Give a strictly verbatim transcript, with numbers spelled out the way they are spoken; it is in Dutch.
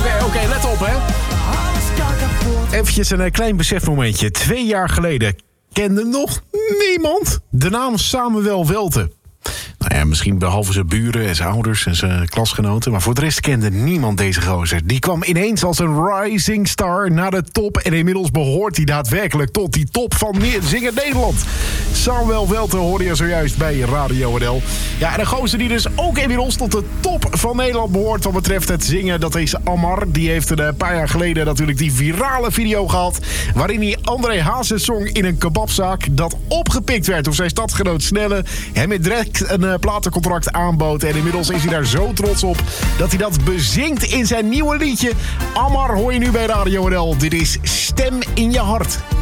oké, oké, let op, hè. Eventjes een klein besefmomentje. Twee jaar geleden kende nog niemand de naam Samuel Welte. Nou ja, misschien behalve zijn buren en zijn ouders en zijn klasgenoten. Maar voor de rest kende niemand deze gozer. Die kwam ineens als een rising star naar de top. En inmiddels behoort hij daadwerkelijk tot die top van Zingen Nederland. Samuel Welte hoorde je zojuist bij Radio N L. Ja, en een gozer die dus ook inmiddels tot de top van Nederland behoort wat betreft het zingen. Dat is Ammar. Die heeft een paar jaar geleden natuurlijk die virale video gehad. Waarin hij André Hazes zong in een kebabzaak. Dat opgepikt werd door zijn stadgenoot Snelle. Hem in direct een uh, platencontract aanbood. En inmiddels is hij daar zo trots op dat hij dat bezingt in zijn nieuwe liedje. Ammar hoor je nu bij Radio N L. Dit is Stem in je hart.